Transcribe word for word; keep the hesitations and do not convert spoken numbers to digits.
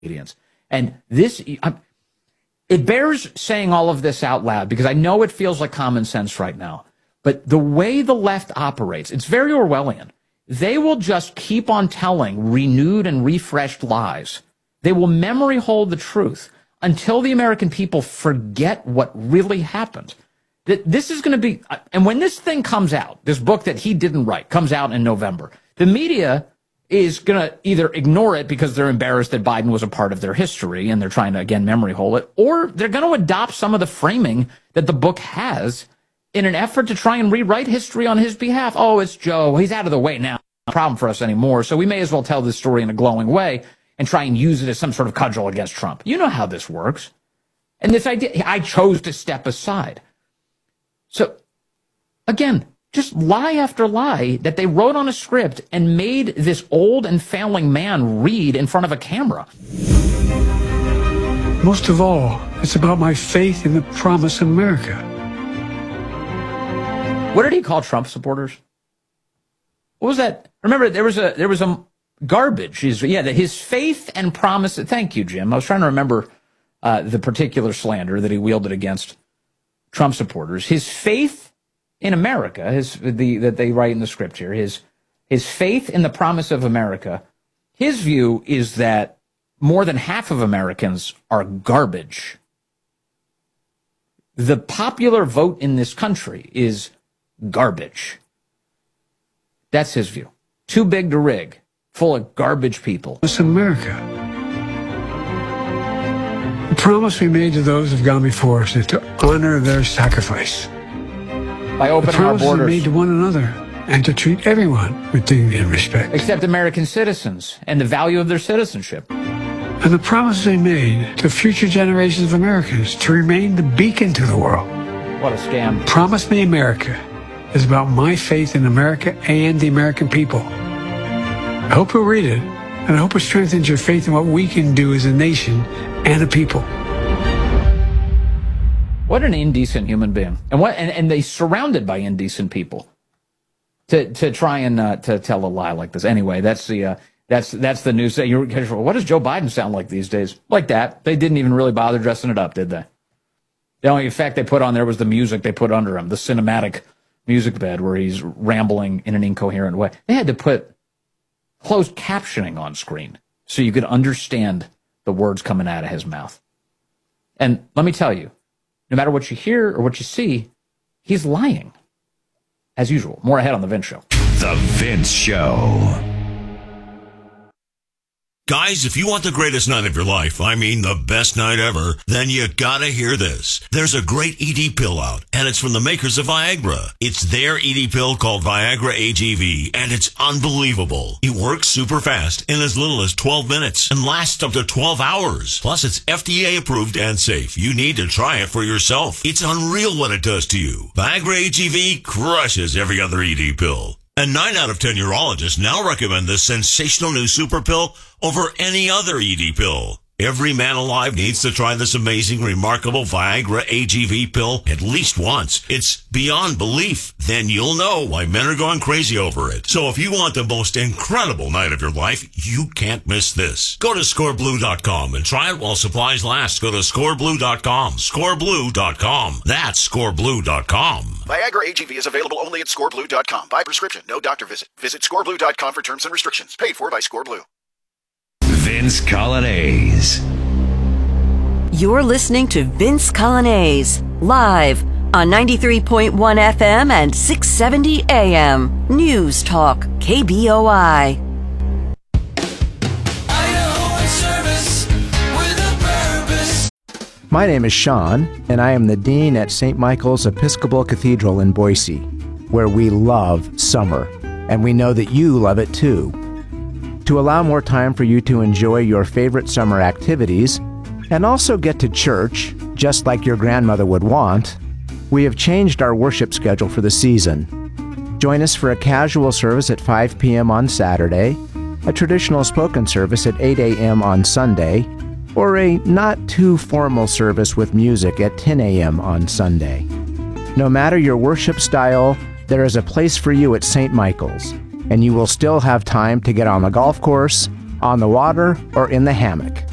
disobedience. And this, it bears saying all of this out loud because I know it feels like common sense right now. But the way the left operates, it's very Orwellian. They will just keep on telling renewed and refreshed lies. They will memory hold the truth until the American people forget what really happened. This is going to be, and when this thing comes out, this book that he didn't write comes out in November, the media is going to either ignore it because they're embarrassed that Biden was a part of their history and they're trying to, again, memory hole it, or they're going to adopt some of the framing that the book has in an effort to try and rewrite history on his behalf. Oh, it's Joe. He's out of the way now. Not a problem for us anymore. So we may as well tell this story in a glowing way and try and use it as some sort of cudgel against Trump. You know how this works. And this idea, I chose to step aside. So, again, just lie after lie that they wrote on a script and made this old and failing man read in front of a camera. Most of all, it's about my faith in the promise of America. What did he call Trump supporters? What was that? Remember, there was a there was a garbage. His, yeah, his faith and promise. Thank you, Jim. I was trying to remember uh, the particular slander that he wielded against Trump supporters. His faith in America, his the that they write in the script here, his his faith in the promise of America. His view is that more than half of Americans are garbage. The popular vote in this country is garbage. That's his view. Too big to rig, full of garbage people. It's America. The promise we made to those who've gone before us is to honor their sacrifice. By opening our borders. The promise we made to one another and to treat everyone with dignity and respect. Except American citizens and the value of their citizenship. And the promise they made to future generations of Americans to remain the beacon to the world. What a scam. Promise Me America is about my faith in America and the American people. I hope you'll read it, and I hope it strengthens your faith in what we can do as a nation and a people. What an indecent human being. And what and, and they surrounded by indecent people to to try and uh, to tell a lie like this. Anyway, that's the uh, that's that's the news. You're, what does Joe Biden sound like these days? Like that. They didn't even really bother dressing it up, did they? The only effect they put on there was the music they put under him, the cinematic music bed where he's rambling in an incoherent way. They had to put closed captioning on screen so you could understand the words coming out of his mouth. And let me tell you, no matter what you hear or what you see, he's lying. As usual. More ahead on The Vince Show. The Vince Show. Guys, if you want the greatest night of your life, I mean the best night ever, then you gotta hear this. There's a great E D pill out, and it's from the makers of Viagra. It's their E D pill called Viagra A G V, and it's unbelievable. It works super fast in as little as twelve minutes and lasts up to twelve hours. Plus, it's F D A approved and safe. You need to try it for yourself. It's unreal what it does to you. Viagra A G V crushes every other E D pill. And nine out of ten urologists now recommend this sensational new super pill over any other E D pill. Every man alive needs to try this amazing, remarkable Viagra A G V pill at least once. It's beyond belief. Then you'll know why men are going crazy over it. So if you want the most incredible night of your life, you can't miss this. Go to score blue dot com and try it while supplies last. Go to score blue dot com. score blue dot com. That's score blue dot com. Viagra A G V is available only at score blue dot com. By prescription, no doctor visit. Visit score blue dot com for terms and restrictions. Paid for by ScoreBlue. Vince Coglianese. You're listening to Vince Coglianese, live on ninety-three point one F M and six seventy A M. News Talk, K B O I. My name is Sean, and I am the Dean at Saint Michael's Episcopal Cathedral in Boise, where we love summer, and we know that you love it too. To allow more time for you to enjoy your favorite summer activities, and also get to church, just like your grandmother would want, we have changed our worship schedule for the season. Join us for a casual service at five p.m. on Saturday, a traditional spoken service at eight a.m. on Sunday, or a not-too-formal service with music at ten a.m. on Sunday. No matter your worship style, there is a place for you at Saint Michael's, and you will still have time to get on the golf course, on the water, or in the hammock.